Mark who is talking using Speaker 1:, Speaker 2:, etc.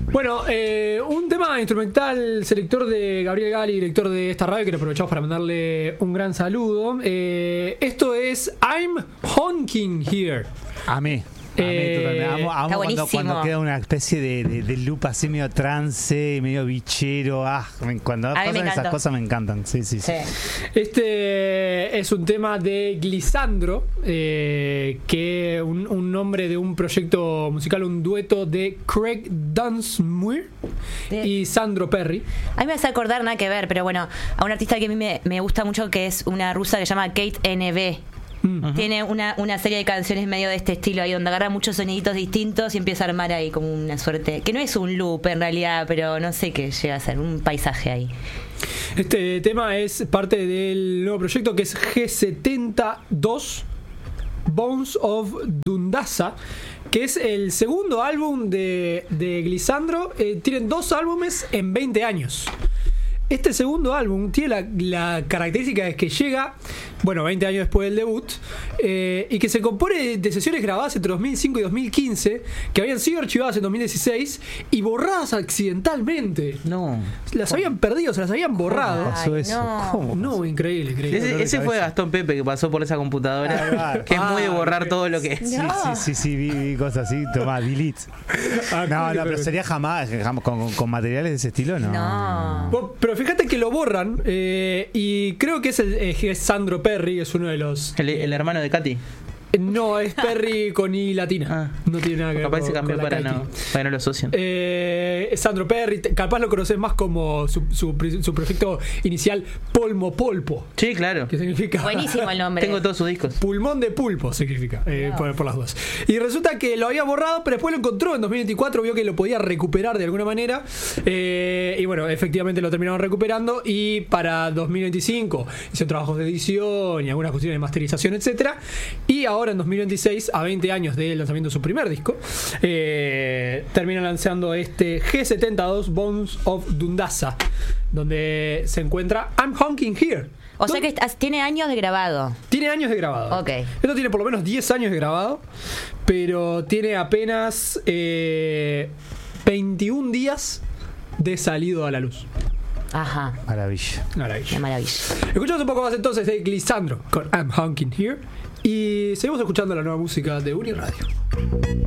Speaker 1: Bueno, un tema instrumental, selector de Gabriel Gali, director de esta radio, que le aprovechamos para mandarle un gran saludo. Esto es I'm Honking Here.
Speaker 2: A mí amo cuando queda una especie de loop así medio trance, medio bichero. Cuando pasan esas cosas me encantan. Sí.
Speaker 1: Este es un tema de Glissandro, que un nombre de un proyecto musical, un dueto de Craig Dunsmuir y Sandro Perry.
Speaker 3: A mí me hace acordar, nada que ver, pero bueno, a un artista que a mí me gusta mucho, que es una rusa que se llama Kate NB. Tiene una serie de canciones medio de este estilo ahí, donde agarra muchos soniditos distintos y empieza a armar ahí como una suerte, que no es un loop en realidad, pero no sé qué llega a ser, un paisaje ahí.
Speaker 1: Este tema es parte del nuevo proyecto que es G72 Bones of Dundasa, que es el segundo álbum de Glissandro. Tienen 2 álbumes en 20 años. Este segundo álbum tiene la característica de que llega, 20 años después del debut, y que se compone de sesiones grabadas entre 2005 y 2015, que habían sido archivadas en 2016 y borradas accidentalmente.
Speaker 2: No.
Speaker 1: Las habían perdido, se las habían borrado.
Speaker 2: ¿Cómo pasó eso?
Speaker 1: ¿Cómo? No, increíble.
Speaker 4: Ese fue Gastón Pepe, que pasó por esa computadora, que es muy de borrar todo lo que...
Speaker 2: Sí, vi cosas así, toma, delete. No, pero sería jamás con materiales de ese estilo, no.
Speaker 1: Pero fíjate que lo borran, y creo que es Sandro Perry, que es uno de los...
Speaker 4: El hermano de Katy.
Speaker 1: No, es Perry con I latina. No tiene nada que ver.
Speaker 4: Capaz se cambió para no lo asocian.
Speaker 1: Sandro Perry, capaz lo conoces más como su proyecto inicial, Polmo Polpo.
Speaker 4: Sí, claro.
Speaker 1: Que significa...
Speaker 3: Buenísimo el nombre.
Speaker 4: Tengo todos sus discos.
Speaker 1: Pulmón de pulpo significa, por las dudas. Y resulta que lo había borrado, pero después lo encontró en 2024, vio que lo podía recuperar de alguna manera. Y bueno, efectivamente lo terminaron recuperando. Y para 2025 hizo trabajos de edición y algunas cuestiones de masterización, etcétera. Y ahora en 2026, a 20 años del lanzamiento de su primer disco, termina lanzando este G72 Bones of Dundasa, donde se encuentra I'm Honking Here.
Speaker 3: O sea que tiene años de grabado.
Speaker 1: Tiene años de grabado.
Speaker 3: Ok.
Speaker 1: Esto tiene por lo menos 10 años de grabado, pero tiene apenas 21 días de salido a la luz.
Speaker 3: Ajá.
Speaker 2: Maravilla.
Speaker 3: Qué maravilla.
Speaker 1: Escuchamos un poco más entonces de Glissandro con I'm Honking Here. Y seguimos escuchando la nueva música de Uniradio.